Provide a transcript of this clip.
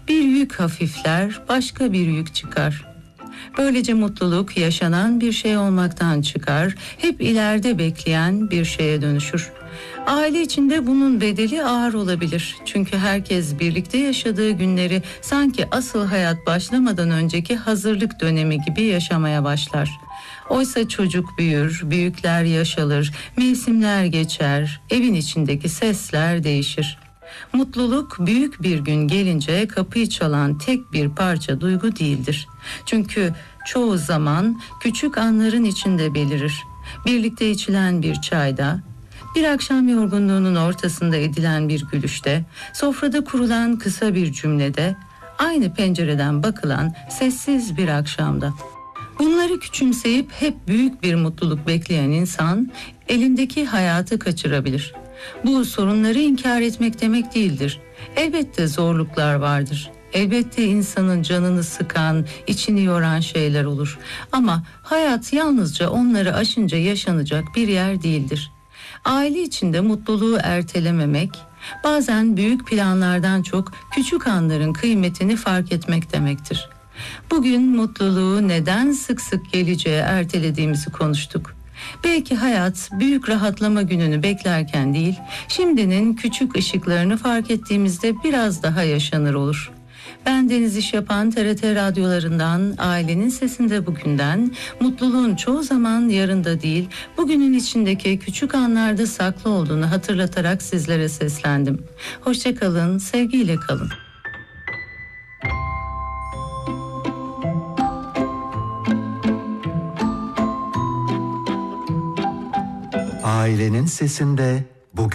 Bir yük hafifler, başka bir yük çıkar. Böylece mutluluk yaşanan bir şey olmaktan çıkar, hep ileride bekleyen bir şeye dönüşür. Aile içinde bunun bedeli ağır olabilir. Çünkü herkes birlikte yaşadığı günleri sanki asıl hayat başlamadan önceki hazırlık dönemi gibi yaşamaya başlar. Oysa çocuk büyür, büyükler yaşalır, mevsimler geçer, evin içindeki sesler değişir. Mutluluk büyük bir gün gelince kapıyı çalan tek bir parça duygu değildir. Çünkü çoğu zaman küçük anların içinde belirir. Birlikte içilen bir çayda, bir akşam yorgunluğunun ortasında edilen bir gülüşte, sofrada kurulan kısa bir cümlede, aynı pencereden bakılan sessiz bir akşamda. Bunları küçümseyip hep büyük bir mutluluk bekleyen insan elindeki hayatı kaçırabilir. Bu sorunları inkar etmek demek değildir. Elbette zorluklar vardır. Elbette insanın canını sıkan, içini yoran şeyler olur. Ama hayat yalnızca onları aşınca yaşanacak bir yer değildir. Aile içinde mutluluğu ertelememek, bazen büyük planlardan çok küçük anların kıymetini fark etmek demektir. Bugün mutluluğu neden sık sık geleceğe ertelediğimizi konuştuk. Belki hayat büyük rahatlama gününü beklerken değil, şimdinin küçük ışıklarını fark ettiğimizde biraz daha yaşanır olur. Ben Deniz İş Yapan TRT radyolarından, Ailenin Sesinde bugünden, mutluluğun çoğu zaman yarında değil, bugünün içindeki küçük anlarda saklı olduğunu hatırlatarak sizlere seslendim. Hoşça kalın, sevgiyle kalın. Ailenin Sesinde